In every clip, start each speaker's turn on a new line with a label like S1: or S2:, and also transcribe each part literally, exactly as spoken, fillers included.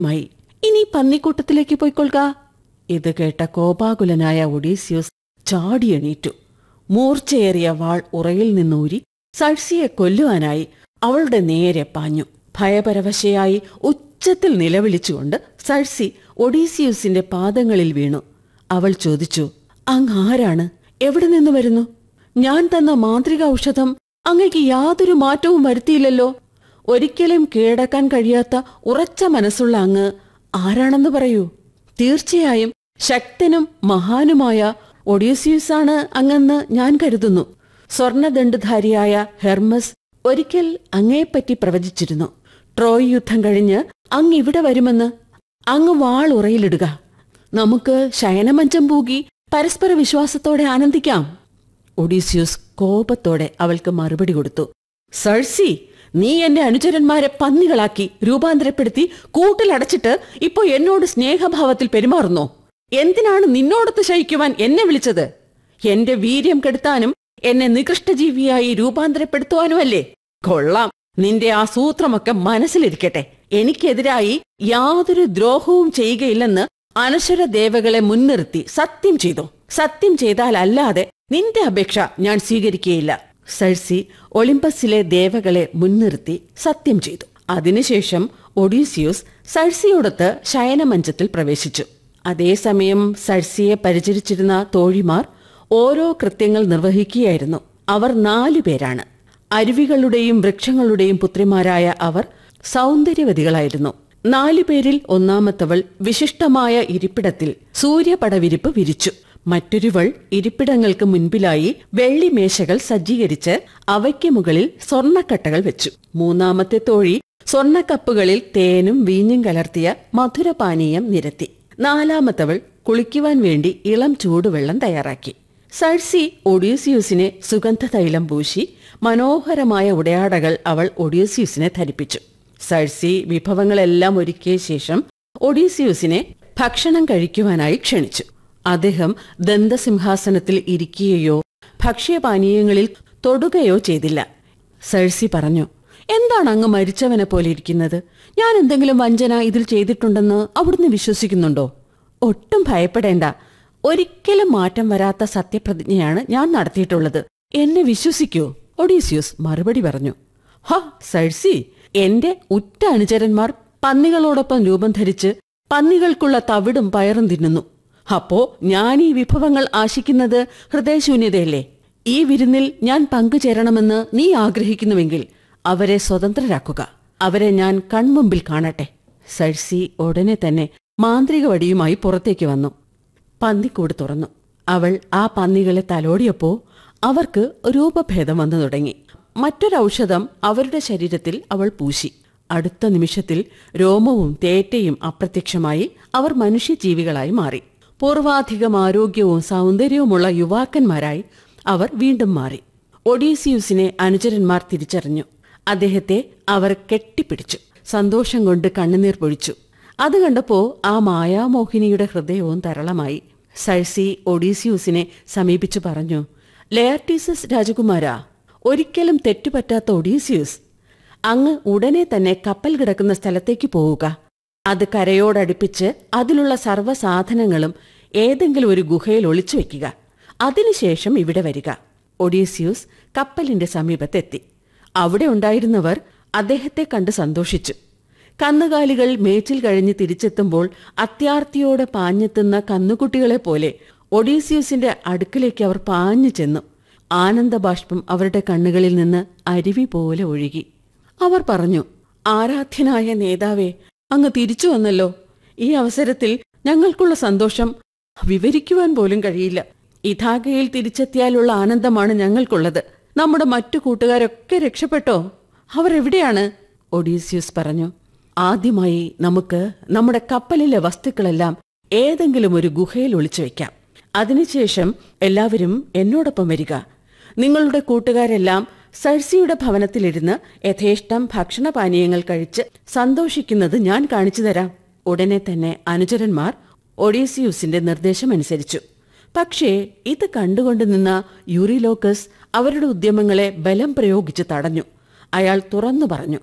S1: മായി. ഇനി പന്നിക്കൂട്ടത്തിലേക്ക് പോയിക്കൊള്ളുക. ഇത് കേട്ട കോപാകുലനായ ഒഡീസിയൂസ് ചാടിയെണീറ്റു. മൂർച്ചയേറിയ വാൾ ഉറയിൽ നിന്നൂരി സഴ്സിയെ കൊല്ലുവാനായി അവളുടെ നേരെ പാഞ്ഞു. ഭയപരവശയായി ഉച്ചത്തിൽ നിലവിളിച്ചുകൊണ്ട് സഴ്സി ഒഡീസിയൂസിന്റെ പാദങ്ങളിൽ വീണു. അവൾ ചോദിച്ചു, അങ്ങ് ആരാണ്? എവിടെ നിന്ന് വരുന്നു? ഞാൻ തന്ന മാന്ത്രിക ഔഷധം അങ്ങയ്ക്ക് യാതൊരു മാറ്റവും വരുത്തിയില്ലല്ലോ. ഒരിക്കലും കീഴടക്കാൻ കഴിയാത്ത ഉറച്ച മനസ്സുള്ള അങ്ങ് ആരാണെന്ന് പറയൂ. തീർച്ചയായും ശക്തനും മഹാനുമായ ഒഡീസിയൂസാണ് അങ്ങെന്ന് ഞാൻ കരുതുന്നു. സ്വർണദണ്ഡധാരിയായ ഹെർമസ് ഒരിക്കൽ അങ്ങയെപ്പറ്റി പ്രവചിച്ചിരുന്നു. ട്രോയ് യുദ്ധം കഴിഞ്ഞ് അങ്ങ് ഇവിടെ വരുമെന്ന്. അങ്ങ് വാൾ ഉറയിലിടുക. നമുക്ക് ശയനമഞ്ചം പൂകി പരസ്പര വിശ്വാസത്തോടെ ആനന്ദിക്കാം. ഒഡീസിയൂസ് കോപത്തോടെ അവൾക്ക് മറുപടി കൊടുത്തു. സഴ്സി, നീ എന്റെ അനുചരന്മാരെ പന്നികളാക്കി രൂപാന്തരപ്പെടുത്തി കൂട്ടിലടച്ചിട്ട് ഇപ്പോ എന്നോട് സ്നേഹഭാവത്തിൽ പെരുമാറുന്നോ? എന്തിനാണ് നിന്നോടൊത്ത് ശയിക്കുവാൻ എന്നെ വിളിച്ചത്? എന്റെ വീര്യം കെടുത്താനും എന്നെ നികൃഷ്ടജീവിയായി രൂപാന്തരപ്പെടുത്തുവാനുമല്ലേ? കൊള്ളാം, നിന്റെ ആ സൂത്രമൊക്കെ മനസ്സിലിരിക്കട്ടെ. എനിക്കെതിരായി യാതൊരു ദ്രോഹവും ചെയ്യുകയില്ലെന്ന് അനശ്വര ദേവകളെ മുൻനിർത്തി സത്യം ചെയ്തു. സത്യം ചെയ്താലല്ലാതെ നിന്റെ അപേക്ഷ ഞാൻ സ്വീകരിക്കുകയില്ല. സഴ്സി ഒളിമ്പസിലെ ദേവകളെ മുൻനിർത്തി സത്യം ചെയ്തു. അതിനുശേഷം ഒഡീസിയൂസ് സഴ്സിയോടൊത്ത് ശയനമഞ്ചത്തിൽ പ്രവേശിച്ചു. അതേസമയം സഴ്സിയെ പരിചരിച്ചിരുന്ന തോഴിമാർ ഓരോ കൃത്യങ്ങൾ നിർവഹിക്കുകയായിരുന്നു. അവർ നാലുപേരാണ്. അരുവികളുടെയും വൃക്ഷങ്ങളുടെയും പുത്രിമാരായ അവർ സൗന്ദര്യവതികളായിരുന്നു. നാലുപേരിൽ ഒന്നാമത്തവൾ വിശിഷ്ടമായ ഇരിപ്പിടത്തിൽ സൂര്യപടവിരിപ്പ് വിരിച്ചു. മറ്റൊരുവൾ ഇരിപ്പിടങ്ങൾക്ക് മുൻപിലായി വെള്ളിമേശകൾ സജ്ജീകരിച്ച് അവയ്ക്ക് മുകളിൽ സ്വർണ്ണക്കട്ടകൾ വെച്ചു. മൂന്നാമത്തെ തോഴി സ്വർണ്ണക്കപ്പുകളിൽ തേനും വീഞ്ഞും കലർത്തിയ മധുരപാനീയം നിരത്തി. നാലാമത്തവൾ കുളിക്കുവാൻ വേണ്ടി ഇളം ചൂടുവെള്ളം തയ്യാറാക്കി. സഴ്സി ഒഡീസിയൂസിനെ സുഗന്ധതൈലം പൂശി മനോഹരമായ ഉടയാടകൾ അവൾ ഒഡീസിയൂസിനെ ധരിപ്പിച്ചു. സഴ്സി വിഭവങ്ങളെല്ലാം ഒരുക്കിയ ശേഷം ഒഡീസിയൂസിനെ ഭക്ഷണം കഴിക്കുവാനായി ക്ഷണിച്ചു. അദ്ദേഹം ദന്തസിംഹാസനത്തിൽ ഇരിക്കുകയോ ഭക്ഷ്യപാനീയങ്ങളിൽ തൊടുകയോ ചെയ്തില്ല. സഴ്സി പറഞ്ഞു, എന്താണ് അങ്ങ് മരിച്ചവനെ പോലെ ഇരിക്കുന്നത്? ഞാൻ എന്തെങ്കിലും വഞ്ചന ഇതിൽ ചെയ്തിട്ടുണ്ടെന്ന് അവിടുന്ന് വിശ്വസിക്കുന്നുണ്ടോ? ഒട്ടും ഭയപ്പെടേണ്ട. ഒരിക്കലും മാറ്റം വരാത്ത സത്യപ്രതിജ്ഞയാണ് ഞാൻ നടത്തിയിട്ടുള്ളത്. എന്നെ വിശ്വസിക്കൂ. ഒഡീസിയൂസ് മറുപടി പറഞ്ഞു. ഹ സഴ്സി, എന്റെ ഉറ്റ അനുചരന്മാർ പന്നികളോടൊപ്പം രൂപം ധരിച്ച് പന്നികൾക്കുള്ള തവിടും പയറും തിന്നുന്നു. അപ്പോ ഞാൻ ഈ വിഭവങ്ങൾ ആശിക്കുന്നത് ഹൃദയശൂന്യതയല്ലേ? ഈ വിരുന്നിൽ ഞാൻ പങ്കുചേരണമെന്ന് നീ ആഗ്രഹിക്കുന്നുവെങ്കിൽ അവരെ സ്വതന്ത്രരാക്കുക. അവരെ ഞാൻ കൺമുമ്പിൽ കാണട്ടെ. സഴ്സി ഉടനെ തന്നെ മാന്ത്രിക വടിയുമായി പുറത്തേക്ക് വന്നു. പന്നിക്കൂട് തുറന്നു. അവൾ ആ പന്നികളെ തലോടിയപ്പോ അവർക്ക് രൂപഭേദം വന്നു തുടങ്ങി. മറ്റൊരൗഷധം അവരുടെ ശരീരത്തിൽ അവൾ പൂശി. അടുത്ത നിമിഷത്തിൽ രോമവും തേറ്റയും അപ്രത്യക്ഷമായി അവർ മനുഷ്യജീവികളായി മാറി. പൂർവാധികം ആരോഗ്യവും സൗന്ദര്യവുമുള്ള യുവാക്കന്മാരായി അവർ വീണ്ടും മാറി. ഒഡീസിയൂസിനെ അനുചരന്മാർ തിരിച്ചറിഞ്ഞു. അദ്ദേഹത്തെ അവർ കെട്ടിപ്പിടിച്ചു. സന്തോഷം കൊണ്ട് കണ്ണുനീർ പൊഴിച്ചു. അത് കണ്ടപ്പോ ആ മായാമോഹിനിയുടെ ഹൃദയവും തരളമായി. സഴ്സി ഒഡീസിയൂസിനെ സമീപിച്ചു പറഞ്ഞു, ലെയർട്ടീസസ് രാജകുമാരാ, ഒരിക്കലും തെറ്റുപറ്റാത്ത ഒഡീസിയൂസ്, അങ്ങ് ഉടനെ തന്നെ കപ്പൽ കിടക്കുന്ന സ്ഥലത്തേക്ക് പോവുക. അത് കരയോടടുപ്പിച്ച് അതിലുള്ള സർവ്വസാധനങ്ങളും ഏതെങ്കിലും ഒരു ഗുഹയിൽ ഒളിച്ചു വെക്കുക. അതിനുശേഷം ഇവിടെ വരിക. ഒഡീസിയൂസ് കപ്പലിന്റെ സമീപത്തെത്തി. അവിടെ ഉണ്ടായിരുന്നവർ അദ്ദേഹത്തെ കണ്ട് സന്തോഷിച്ചു. കന്നുകാലികൾ മേച്ചിൽ കഴിഞ്ഞ് തിരിച്ചെത്തുമ്പോൾ അത്യാർത്തിയോടെ പാഞ്ഞെത്തുന്ന കന്നുകുട്ടികളെപ്പോലെ ഒഡീസിയൂസിന്റെ അടുക്കിലേക്ക് അവർ പാഞ്ഞു ചെന്നു. ആനന്ദബാഷ്പം അവരുടെ കണ്ണുകളിൽ നിന്ന് അരുവി പോലെ ഒഴുകി. അവർ പറഞ്ഞു, ആരാധ്യനായ നേതാവേ, അങ്ങ് തിരിച്ചു വന്നല്ലോ. ഈ അവസരത്തിൽ ഞങ്ങൾക്കുള്ള സന്തോഷം വിവരിക്കുവാൻ പോലും കഴിയില്ല. ഇഥാഗയിൽ തിരിച്ചെത്തിയാലുള്ള ആനന്ദമാണ് ഞങ്ങൾക്കുള്ളത്. നമ്മുടെ മറ്റു കൂട്ടുകാരൊക്കെ രക്ഷപ്പെട്ടോ? അവർ എവിടെയാണ്? ഒഡീസിയൂസ് പറഞ്ഞു, ആദ്യമായി നമുക്ക് നമ്മുടെ കപ്പലിലെ വസ്തുക്കളെല്ലാം ഏതെങ്കിലും ഒരു ഗുഹയിൽ ഒളിച്ചു വയ്ക്കാം. അതിനുശേഷം എല്ലാവരും എന്നോടൊപ്പം വരിക. നിങ്ങളുടെ കൂട്ടുകാരെല്ലാം സഴ്സിയുടെ ഭവനത്തിലിരുന്ന് യഥേഷ്ടം ഭക്ഷണപാനീയങ്ങൾ കഴിച്ച് സന്തോഷിക്കുന്നത് ഞാൻ കാണിച്ചു തരാം. ഉടനെ തന്നെ അനുചരന്മാർ ഒഡീസിയൂസിന്റെ നിർദ്ദേശമനുസരിച്ചു. പക്ഷേ ഇത് കണ്ടുകൊണ്ടു നിന്ന യൂറിലോക്കസ് അവരുടെ ഉദ്യമങ്ങളെ ബലം പ്രയോഗിച്ച് തടഞ്ഞു. അയാൾ തുറന്നു പറഞ്ഞു,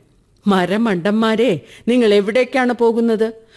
S1: മരമണ്ടന്മാരെ, നിങ്ങൾ എവിടേക്കാണ് പോകുന്നത്?